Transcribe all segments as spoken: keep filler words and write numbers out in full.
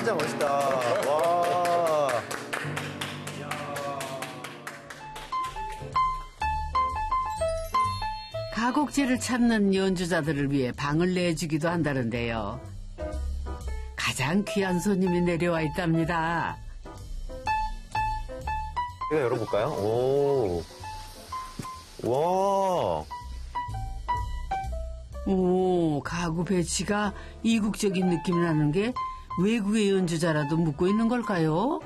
진짜 멋있다. 와. 가곡지를 찾는 연주자들을 위해 방을 내주기도 한다는데요. 가장 귀한 손님이 내려와 있답니다. 제가 열어볼까요? 오. 와. 오, 가구 배치가 이국적인 느낌이 나는 게 외국의 연주자라도 묻고 있는 걸까요?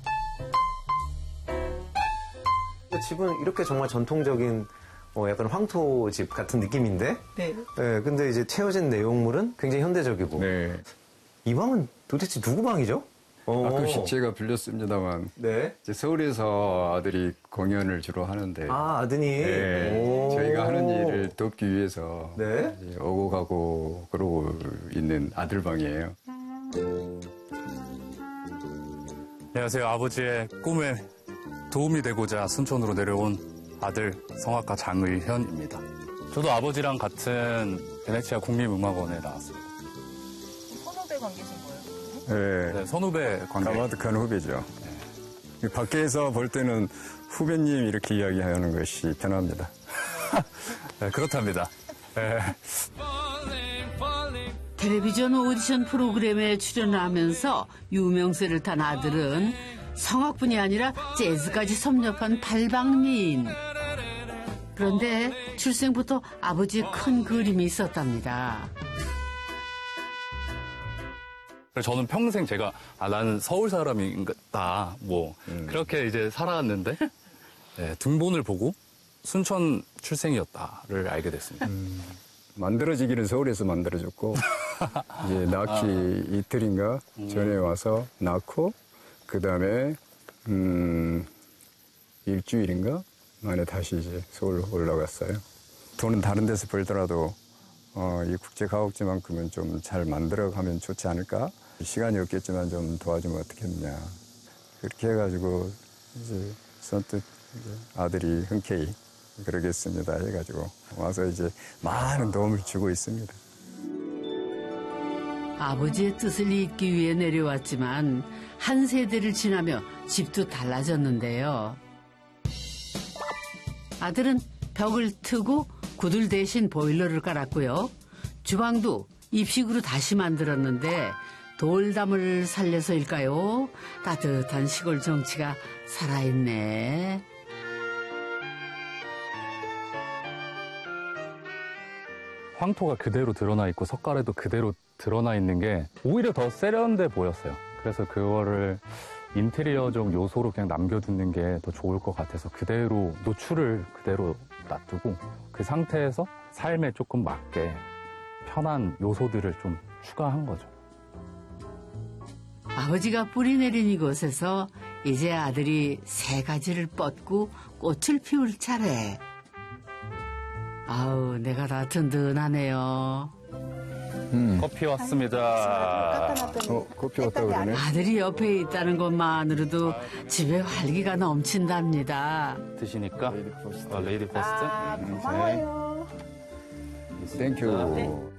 집은 이렇게 정말 전통적인 어, 약간 황토집 같은 느낌인데? 네. 네, 근데 이제 채워진 내용물은 굉장히 현대적이고. 네. 이 방은 도대체 누구 방이죠? 어. 가끔씩 제가 빌렸습니다만 네. 이제 서울에서 아들이 공연을 주로 하는데 아, 아드님. 네, 오. 저희가 하는 일을 돕기 위해서 네. 이제 오고 가고 그러고 있는 아들 방이에요. 안녕하세요. 아버지의 꿈에 도움이 되고자 순천으로 내려온 아들 성악가 장의현입니다. 저도 아버지랑 같은 베네치아 국립음악원에 나왔습니다. 선후배 관계신 거예요? 네, 네, 선후배 관계. 가마득한 후배죠. 네. 밖에서 볼 때는 후배님 이렇게 이야기하는 것이 편합니다. 네, 그렇답니다. 네. 텔레비전 오디션 프로그램에 출연을 하면서 유명세를 탄 아들은 성악뿐이 아니라 재즈까지 섭렵한 팔방미인. 그런데 출생부터 아버지의 큰 그림이 있었답니다. 저는 평생 제가 아 나는 서울 사람인가 뭐 음. 그렇게 이제 살아왔는데 네, 등본을 보고 순천 출생이었다를 알게 됐습니다. 음, 만들어지기는 서울에서 만들어졌고 이제 낳기 아. 이틀인가 음. 전에 와서 낳고 그 다음에 음, 일주일인가 만에 다시 이제 서울로 올라갔어요. 돈은 다른 데서 벌더라도 어, 이 국제가옥지만큼은 좀 잘 만들어가면 좋지 않을까? 시간이 없겠지만 좀 도와주면 어떻겠느냐. 그렇게 해가지고 이제 선뜻 이제 아들이 흔쾌히 그러겠습니다 해가지고 와서 이제 많은 도움을 주고 있습니다. 아버지의 뜻을 잇기 위해 내려왔지만 한 세대를 지나며 집도 달라졌는데요. 아들은 벽을 트고 구들 대신 보일러를 깔았고요. 주방도 입식으로 다시 만들었는데 돌담을 살려서일까요? 따뜻한 시골 정치가 살아있네. 황토가 그대로 드러나 있고 석가래도 그대로 드러나 있는 게 오히려 더 세련돼 보였어요. 그래서 그거를 인테리어적 요소로 그냥 남겨두는 게 더 좋을 것 같아서 그대로 노출을 그대로 놔두고 그 상태에서 삶에 조금 맞게 편한 요소들을 좀 추가한 거죠. 아버지가 뿌리 내린 이곳에서 이제 아들이 새 가지를 뻗고 꽃을 피울 차례. 아우, 내가 다 든든하네요. 음. 커피 왔습니다. 어, 커피 왔다고 그러네. 아들이 옆에 있다는 것만으로도 집에 활기가 넘친답니다. 드시니까? 레이디 퍼스트. 아, 레이디 퍼스트? 아, 고마워요. 땡큐.